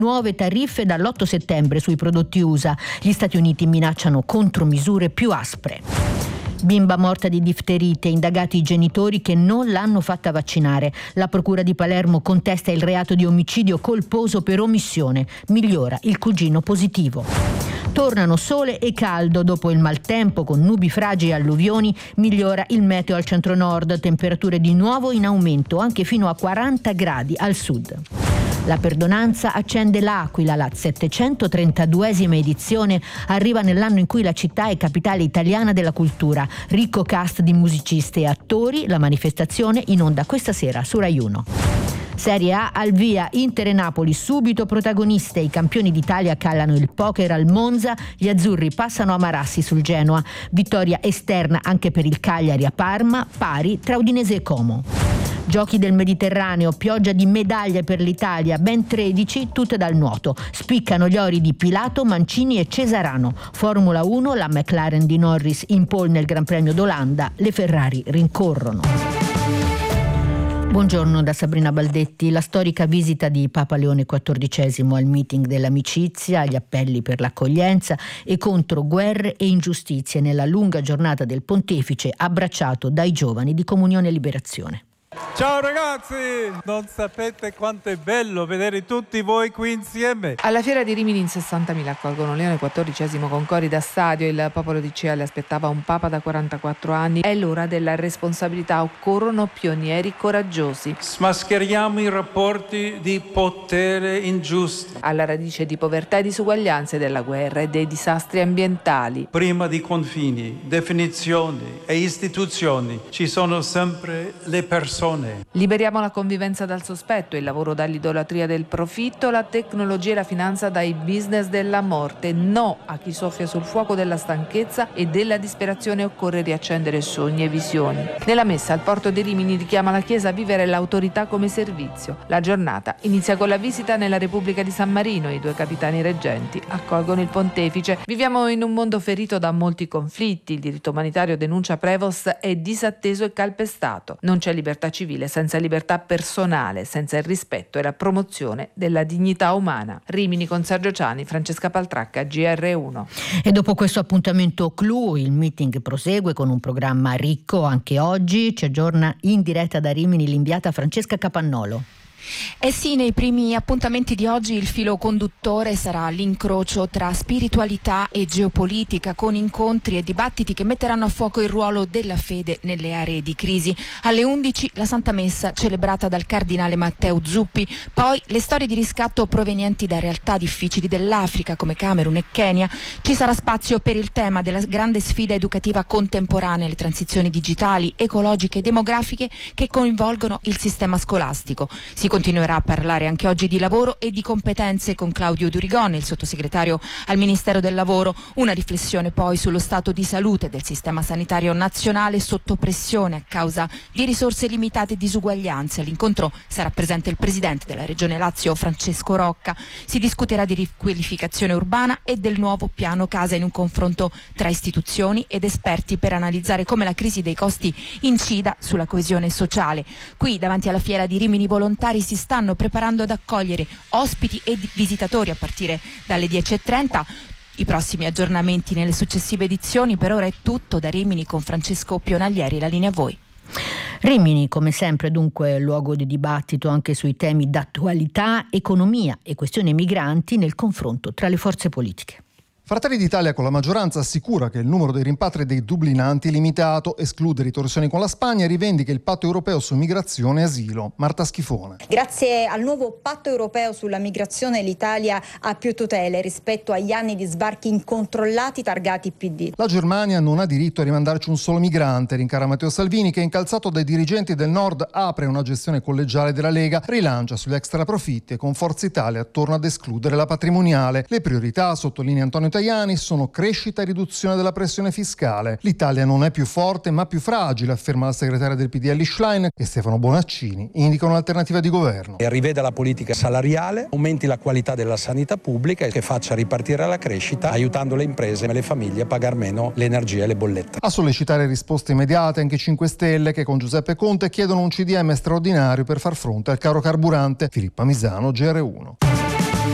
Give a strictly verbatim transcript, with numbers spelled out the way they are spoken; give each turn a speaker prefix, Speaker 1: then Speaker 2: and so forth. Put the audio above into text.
Speaker 1: Nuove tariffe dall'otto settembre sui prodotti U S A. Gli Stati Uniti minacciano contromisure più aspre. Bimba morta di difterite, indagati i genitori che non l'hanno fatta vaccinare. La procura di Palermo contesta il reato di omicidio colposo per omissione. Migliora il cugino positivo. Tornano sole e caldo dopo il maltempo con nubi fragili e alluvioni. Migliora il meteo al centro-nord, temperature di nuovo in aumento anche fino a quaranta gradi al sud. La perdonanza accende l'Aquila, la settecentotrentaduesima edizione arriva nell'anno in cui la città è capitale italiana della cultura. Ricco cast di musicisti e attori, la manifestazione in onda questa sera su Rai uno. Serie A al via, Inter e Napoli subito protagoniste, i campioni d'Italia callano il poker al Monza, gli azzurri passano a Marassi sul Genoa, vittoria esterna anche per il Cagliari a Parma, pari tra Udinese e Como. Giochi del Mediterraneo, pioggia di medaglie per l'Italia, ben tredici, tutte dal nuoto. Spiccano gli ori di Pilato, Mancini e Cesarano. Formula uno, la McLaren di Norris in pole nel Gran Premio d'Olanda, le Ferrari rincorrono. Buongiorno da Sabrina Baldetti. La storica visita di Papa Leone quattordicesimo al meeting dell'amicizia, gli appelli per l'accoglienza e contro guerre e ingiustizie nella lunga giornata del pontefice abbracciato dai giovani di Comunione e Liberazione.
Speaker 2: Ciao ragazzi, non sapete quanto è bello vedere tutti voi qui insieme.
Speaker 3: Alla fiera di Rimini in sessantamila accolgono Leone quattordicesimo con cori da stadio. Il popolo di C E A le aspettava un papa da quarantaquattro anni. È l'ora della responsabilità, occorrono pionieri coraggiosi.
Speaker 2: Smascheriamo i rapporti di potere ingiusti.
Speaker 3: Alla radice di povertà e disuguaglianze, della guerra e dei disastri ambientali.
Speaker 2: Prima di confini, definizioni e istituzioni ci sono sempre le persone.
Speaker 3: Liberiamo la convivenza dal sospetto, il lavoro dall'idolatria del profitto, la tecnologia e la finanza dai business della morte. No a chi soffia sul fuoco della stanchezza e della disperazione. Occorre riaccendere sogni e visioni. Nella messa al porto di Rimini richiama la Chiesa a vivere l'autorità come servizio. La giornata inizia con la visita nella Repubblica di San Marino. I due capitani reggenti accolgono il pontefice. Viviamo in un mondo ferito da molti conflitti. Il diritto umanitario, denuncia Prevost, è disatteso e calpestato. Non c'è libertà civile senza libertà personale, senza il rispetto e la promozione della dignità umana. Rimini con Sergio Ciani, Francesca Paltracca, G R uno.
Speaker 1: E dopo questo appuntamento clou, il meeting prosegue con un programma ricco anche oggi. Ci aggiorna in diretta da Rimini l'inviata Francesca Capannolo.
Speaker 4: Eh sì, nei primi appuntamenti di oggi il filo conduttore sarà l'incrocio tra spiritualità e geopolitica, con incontri e dibattiti che metteranno a fuoco il ruolo della fede nelle aree di crisi. Alle undici la Santa Messa celebrata dal cardinale Matteo Zuppi, poi le storie di riscatto provenienti da realtà difficili dell'Africa come Camerun e Kenya. Ci sarà spazio per il tema della grande sfida educativa contemporanea, le transizioni digitali, ecologiche e demografiche che coinvolgono il sistema scolastico. Si continuerà a parlare anche oggi di lavoro e di competenze con Claudio Durigon, il sottosegretario al Ministero del Lavoro. Una riflessione poi sullo stato di salute del sistema sanitario nazionale sotto pressione a causa di risorse limitate e disuguaglianze. All'incontro sarà presente il presidente della Regione Lazio, Francesco Rocca. Si discuterà di riqualificazione urbana e del nuovo piano casa in un confronto tra istituzioni ed esperti per analizzare come la crisi dei costi incida sulla coesione sociale. Qui davanti alla fiera di Rimini Volontari si stanno preparando ad accogliere ospiti e visitatori a partire dalle dieci e trenta. I prossimi aggiornamenti nelle successive edizioni. Per ora è tutto da Rimini con Francesco Pionaglieri, la linea a voi.
Speaker 1: Rimini, come sempre, dunque luogo di dibattito anche sui temi d'attualità, economia e questioni migranti nel confronto tra le forze politiche.
Speaker 5: Fratelli d'Italia con la maggioranza assicura che il numero dei rimpatri dei dublinanti è limitato, esclude ritorsioni con la Spagna e rivendica il patto europeo su migrazione e asilo. Marta Schifone.
Speaker 6: Grazie al nuovo patto europeo sulla migrazione l'Italia ha più tutele rispetto agli anni di sbarchi incontrollati targati P D.
Speaker 5: La Germania non ha diritto a rimandarci un solo migrante, rincara Matteo Salvini, che incalzato dai dirigenti del Nord apre una gestione collegiale della Lega, rilancia sugli extra profitti e con Forza Italia torna ad escludere la patrimoniale. Le priorità, sottolinea Antonio Tajani, sono crescita e riduzione della pressione fiscale. L'Italia non è più forte ma più fragile, afferma la segretaria del P D Elly Schlein, e Stefano Bonaccini indica un'alternativa di governo.
Speaker 7: E riveda la politica salariale, aumenti la qualità della sanità pubblica e che faccia ripartire la crescita, aiutando le imprese e le famiglie a pagare meno l'energia e le bollette.
Speaker 5: A sollecitare risposte immediate anche i cinque Stelle, che con Giuseppe Conte chiedono un C D M straordinario per far fronte al caro carburante. Filippa Misano, G R uno.